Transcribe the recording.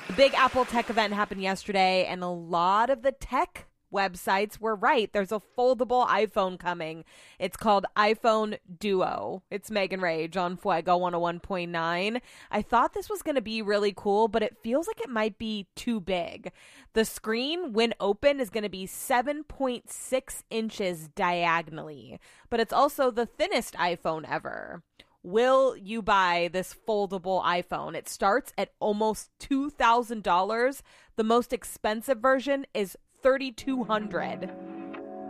The big Apple tech event happened yesterday, and a lot of the tech websites were right. There's a foldable iPhone coming. It's called iPhone Duo. It's Megan Rage on Fuego 101.9. I thought this was going to be really cool, but it feels like it might be too big. The screen, when open, is going to be 7.6 inches diagonally, but it's also the thinnest iPhone ever. Will you buy this foldable iPhone? It starts at almost $2,000. The most expensive version is $3,200.